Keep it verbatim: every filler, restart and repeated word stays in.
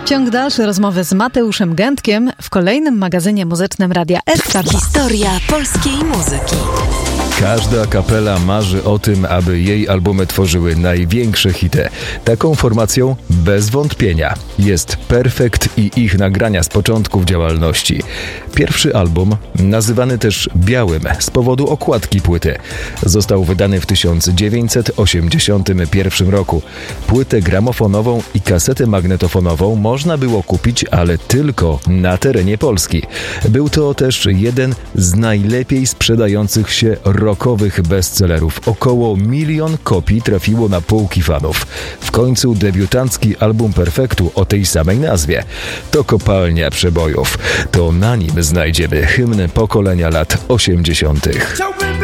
ciąg dalszy rozmowy z Mateuszem Gętkiem w kolejnym magazynie muzycznym Radia S K. Historia polskiej muzyki. Każda kapela marzy o tym, aby jej albumy tworzyły największe hity. Taką formacją bez wątpienia jest Perfekt i ich nagrania z początków działalności. Pierwszy album, nazywany też Białym z powodu okładki płyty, został wydany w tysiąc dziewięćset osiemdziesiątym pierwszym roku. Płytę gramofonową i kasetę magnetofonową można było kupić, ale tylko na terenie Polski. Był to też jeden z najlepiej sprzedających się rockowych bestsellerów. Około milion kopii trafiło na półki fanów. W końcu debiutancki album Perfektu o tej samej nazwie to kopalnia przebojów. To na nim znajdziemy hymny pokolenia lat osiemdziesiątych.